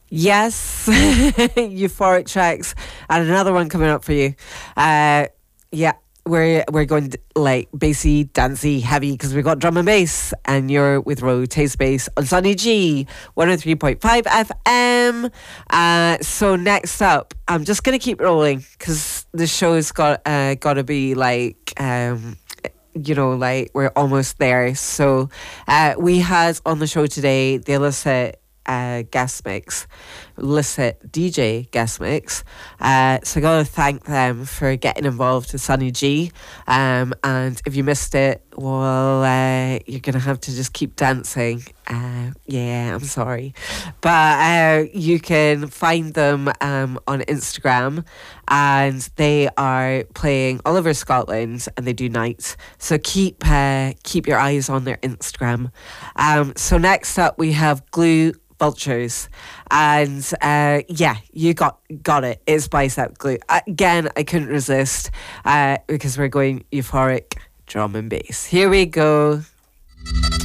Yes, euphoric tracks, and another one coming up for you. Yeah, we're going like bassy, dancey, heavy because we got drum and bass, and you're with Rotate Space on Sunny G 103.5 FM. So next up, I'm just gonna keep rolling because the show's gotta be like like we're almost there. So we had on the show today the illicit guest mix, illicit DJ guest mix. So I gotta thank them for getting involved with Sunny G. And if you missed it, well, you're gonna have to just keep dancing. Yeah, I'm sorry, but you can find them on Instagram, and they are playing all over Scotland, and they do nights. So keep your eyes on their Instagram. So next up we have Glue Vultures, and you got it. It's Bicep Glue. Again, I couldn't resist because we're going euphoric drum and bass. Here we go.